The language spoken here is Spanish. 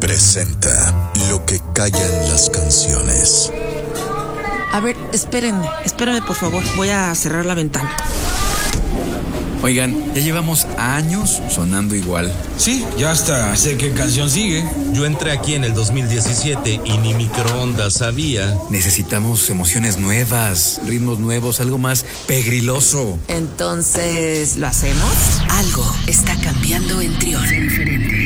presenta Lo que callan las canciones. A ver, espérenme por favor, voy a cerrar la ventana. Oigan, ya llevamos años sonando igual. Sí, ya hasta sé qué canción sigue. Yo entré aquí en el 2017 y ni microondas sabía. Necesitamos emociones nuevas, ritmos nuevos, algo más pegriloso. Entonces, ¿lo hacemos? Algo está cambiando en Trión.